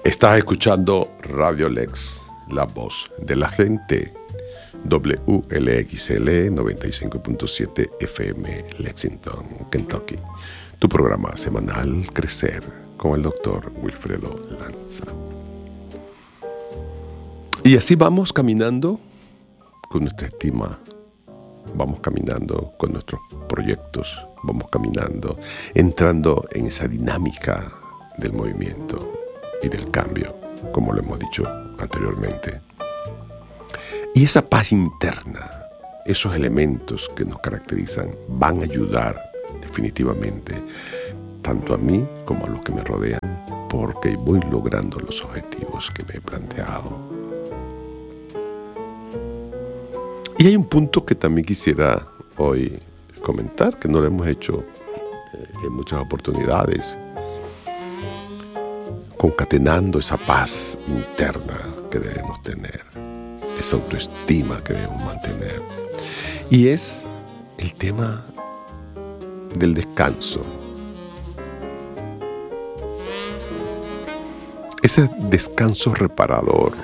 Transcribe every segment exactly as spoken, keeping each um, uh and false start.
Estás escuchando Radio Lex, la voz de la gente. W L X L noventa y cinco punto siete F M, Lexington, Kentucky. Tu programa semanal Crecer con el doctor Wilfredo Lanza. Y así vamos caminando con nuestra estima. Vamos caminando con nuestros proyectos. Vamos caminando, entrando en esa dinámica del movimiento y del cambio, como lo hemos dicho anteriormente. Y esa paz interna, esos elementos que nos caracterizan, van a ayudar definitivamente tanto a mí como a los que me rodean, porque voy logrando los objetivos que me he planteado. Y hay un punto que también quisiera hoy comentar, que no lo hemos hecho en muchas oportunidades, concatenando esa paz interna que debemos tener, esa autoestima que debemos mantener. Y es el tema del descanso. Ese descanso reparador.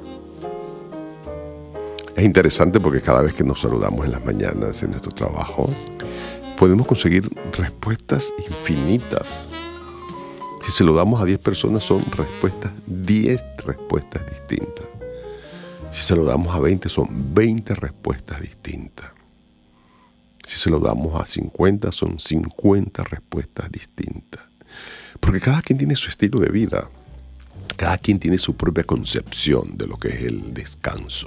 Es interesante porque cada vez que nos saludamos en las mañanas en nuestro trabajo, podemos conseguir respuestas infinitas. Si se lo damos a diez personas, son respuestas, diez respuestas distintas. Si se lo damos a veinte, son veinte respuestas distintas. Si se lo damos a cincuenta, son cincuenta respuestas distintas. Porque cada quien tiene su estilo de vida. Cada quien tiene su propia concepción de lo que es el descanso.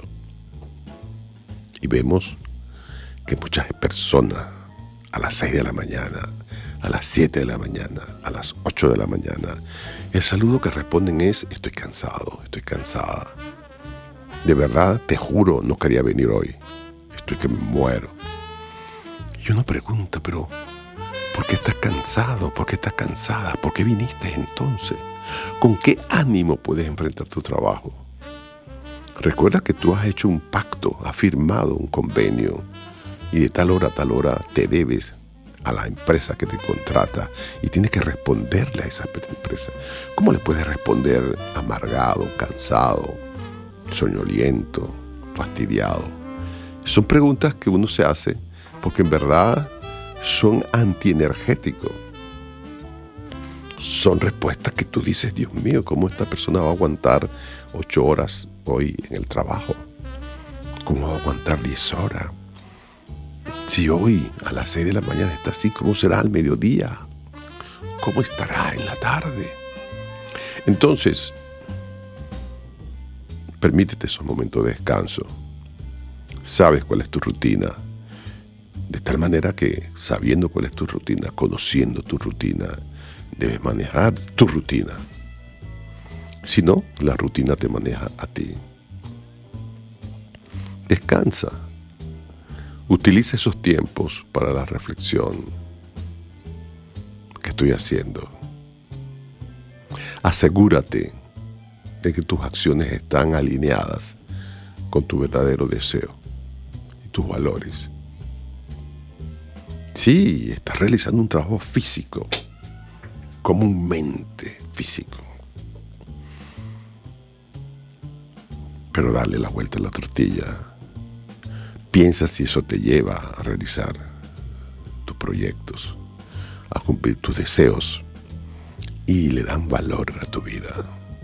Y vemos que muchas personas a las seis de la mañana, a las siete de la mañana, a las ocho de la mañana, el saludo que responden es: estoy cansado, estoy cansada. De verdad, te juro, no quería venir hoy. Estoy que me muero. Y uno pregunta, pero ¿por qué estás cansado? ¿Por qué estás cansada? ¿Por qué viniste entonces? ¿Con qué ánimo puedes enfrentar tu trabajo? Recuerda que tú has hecho un pacto, has firmado un convenio y de tal hora a tal hora te debes a la empresa que te contrata y tienes que responderle a esa empresa. ¿Cómo le puedes responder amargado, cansado, soñoliento, fastidiado? Son preguntas que uno se hace porque en verdad son antienergéticos. Son respuestas que tú dices: Dios mío, ¿cómo esta persona va a aguantar ocho horas hoy en el trabajo? ¿Cómo va a aguantar diez horas? Si hoy a las seis de la mañana está así, ¿cómo será al mediodía? ¿Cómo estará en la tarde? Entonces, permítete esos momentos de descanso. Sabes cuál es tu rutina. De tal manera que, sabiendo cuál es tu rutina, conociendo tu rutina, debes manejar tu rutina. Si no, la rutina te maneja a ti. Descansa. Utiliza esos tiempos para la reflexión. ¿Qué estoy haciendo? Asegúrate de que tus acciones están alineadas con tu verdadero deseo y tus valores. Sí, estás realizando un trabajo físico, comúnmente físico. Pero dale la vuelta a la tortilla. Piensa si eso te lleva a realizar tus proyectos, a cumplir tus deseos y le dan valor a tu vida.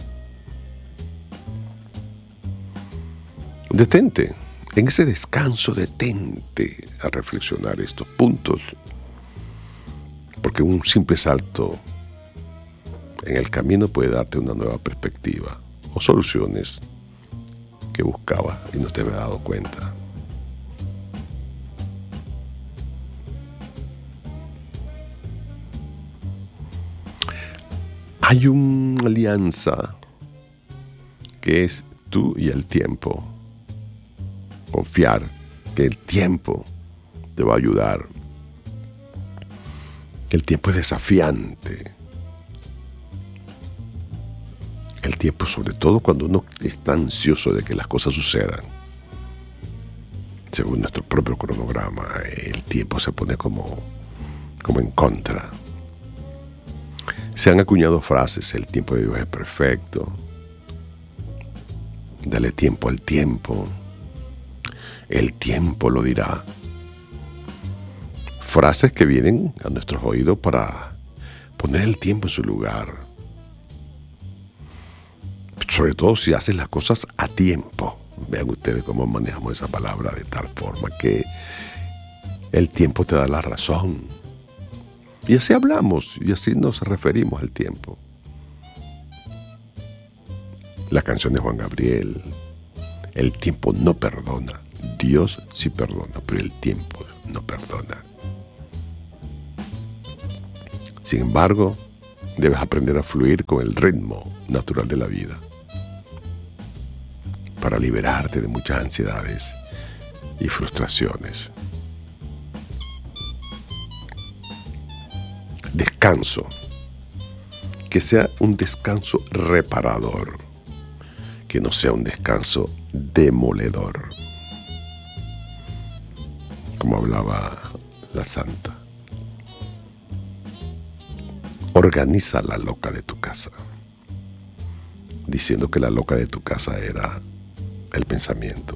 Detente, en ese descanso detente a reflexionar estos puntos, porque un simple salto en el camino puede darte una nueva perspectiva o soluciones que buscabas y no te habías dado cuenta. Hay una alianza que es tú y el tiempo. Confiar que el tiempo te va a ayudar. El tiempo es desafiante. El tiempo, sobre todo cuando uno está ansioso de que las cosas sucedan. Según nuestro propio cronograma, el tiempo se pone como, como en contra. Se han acuñado frases: el tiempo de Dios es perfecto, dale tiempo al tiempo, el tiempo lo dirá. Frases que vienen a nuestros oídos para poner el tiempo en su lugar. Sobre todo si haces las cosas a tiempo. Vean ustedes cómo manejamos esa palabra de tal forma que el tiempo te da la razón. Y así hablamos y así nos referimos al tiempo. La canción de Juan Gabriel: el tiempo no perdona. Dios sí perdona, pero el tiempo no perdona. Sin embargo, debes aprender a fluir con el ritmo natural de la vida para liberarte de muchas ansiedades y frustraciones. Descanso. Que sea un descanso reparador, que no sea un descanso demoledor, como hablaba la santa. Organiza la loca de tu casa, diciendo que la loca de tu casa era el pensamiento.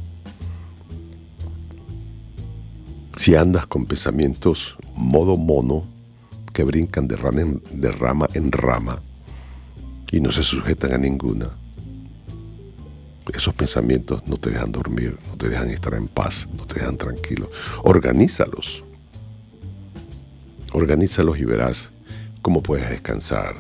Si andas con pensamientos modo mono, que brincan de rama en, de rama, en rama y no se sujetan a ninguna, esos pensamientos no te dejan dormir, no te dejan estar en paz, no te dejan tranquilo. Organízalos. Organízalos y verás cómo puedes descansar,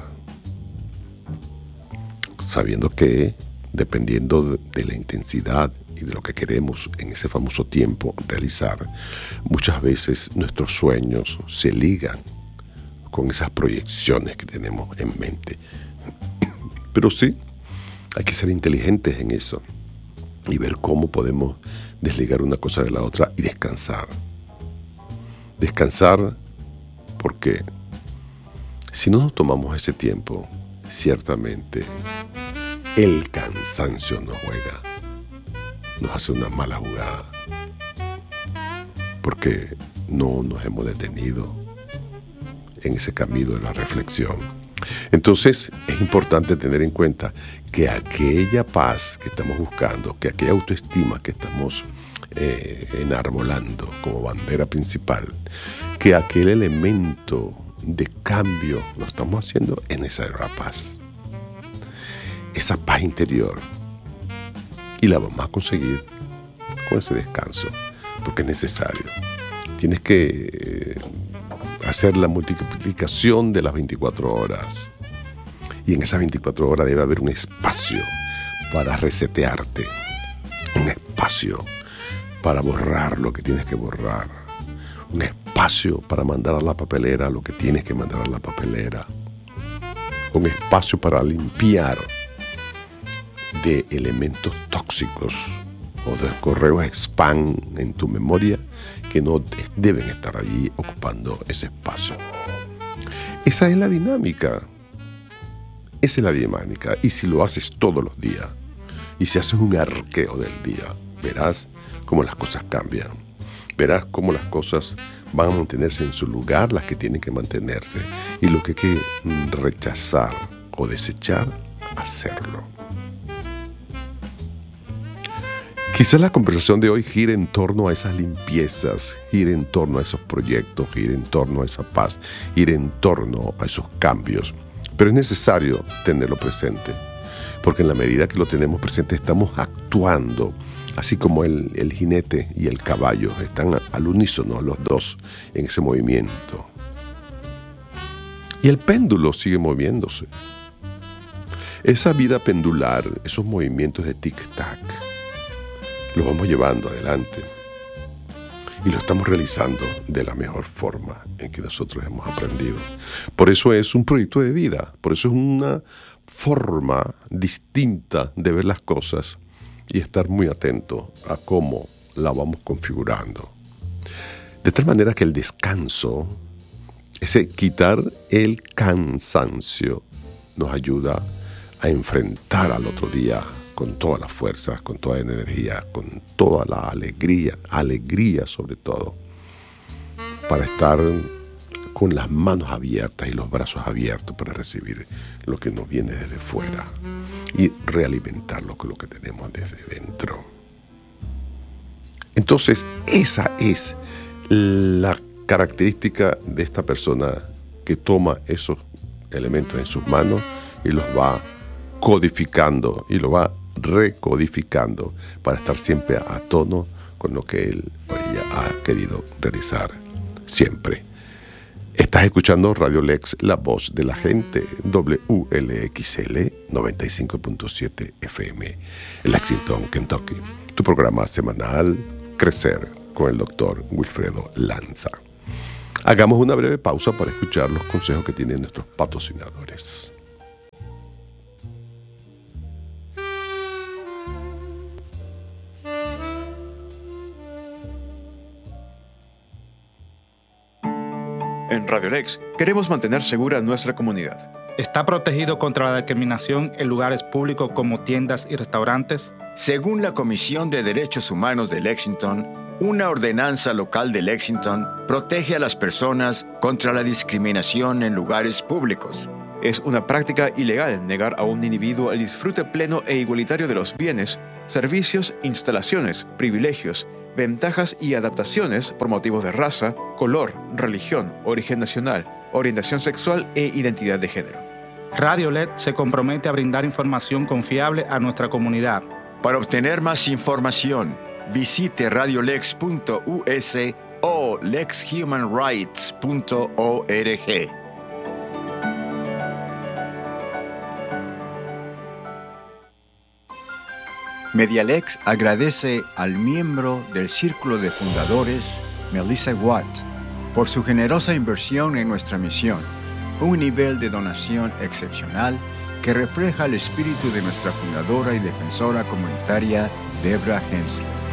sabiendo que, dependiendo de, de la intensidad y de lo que queremos en ese famoso tiempo realizar, muchas veces nuestros sueños se ligan con esas proyecciones que tenemos en mente. Pero sí, hay que ser inteligentes en eso y ver cómo podemos desligar una cosa de la otra y descansar. Descansar porque si no nos tomamos ese tiempo, ciertamente el cansancio nos juega, nos hace una mala jugada, porque no nos hemos detenido en ese camino de la reflexión. Entonces es importante tener en cuenta que aquella paz que estamos buscando, que aquella autoestima que estamos eh, enarbolando como bandera principal, que aquel elemento de cambio lo estamos haciendo en esa paz, esa paz interior, y la vamos a conseguir con ese descanso, porque es necesario. Tienes que eh, hacer la multiplicación de las veinticuatro horas, y en esas veinticuatro horas debe haber un espacio para resetearte, un espacio para borrar lo que tienes que borrar, un espacio para mandar a la papelera lo que tienes que mandar a la papelera, un espacio para limpiar de elementos tóxicos o de correos spam en tu memoria que no deben estar allí ocupando ese espacio. Esa es la dinámica. Esa es la dinámica. Y si lo haces todos los días, y si haces un arqueo del día, verás cómo las cosas cambian. Verás cómo las cosas van a mantenerse en su lugar, las que tienen que mantenerse. Y lo que hay que rechazar o desechar, hacerlo. Quizás la conversación de hoy gire en torno a esas limpiezas, gire en torno a esos proyectos, gire en torno a esa paz, gire en torno a esos cambios. Pero es necesario tenerlo presente, porque en la medida que lo tenemos presente estamos actuando, así como el, el jinete y el caballo están al unísono los dos en ese movimiento. Y el péndulo sigue moviéndose. Esa vida pendular, esos movimientos de tic-tac, lo vamos llevando adelante y lo estamos realizando de la mejor forma en que nosotros hemos aprendido. Por eso es un proyecto de vida, por eso es una forma distinta de ver las cosas y estar muy atento a cómo la vamos configurando. De tal manera que el descanso, ese quitar el cansancio, nos ayuda a enfrentar al otro día con todas las fuerzas, con toda la energía, con toda la alegría, alegría sobre todo, para estar con las manos abiertas y los brazos abiertos para recibir lo que nos viene desde fuera y realimentarlo con lo que tenemos desde dentro. Entonces, esa es la característica de esta persona que toma esos elementos en sus manos y los va codificando y lo va recodificando para estar siempre a tono con lo que él o ella ha querido realizar siempre. Estás escuchando Radio Lex, la voz de la gente, W L X L noventa y cinco punto siete F M, Lexington, Kentucky. Tu programa semanal Crecer con el doctor Wilfredo Lanza. Hagamos una breve pausa para escuchar los consejos que tienen nuestros patrocinadores. En Radio Lex queremos mantener segura nuestra comunidad. ¿Está protegido contra la discriminación en lugares públicos como tiendas y restaurantes? Según la Comisión de Derechos Humanos de Lexington, una ordenanza local de Lexington protege a las personas contra la discriminación en lugares públicos. Es una práctica ilegal negar a un individuo el disfrute pleno e igualitario de los bienes, servicios, instalaciones, privilegios, ventajas y adaptaciones por motivos de raza, color, religión, origen nacional, orientación sexual e identidad de género. Radio L E D se compromete a brindar información confiable a nuestra comunidad. Para obtener más información, visite radiolex punto u s o lex human rights punto org. Medialex agradece al miembro del Círculo de Fundadores, Melissa Watt, por su generosa inversión en nuestra misión, un nivel de donación excepcional que refleja el espíritu de nuestra fundadora y defensora comunitaria, Debra Hensley.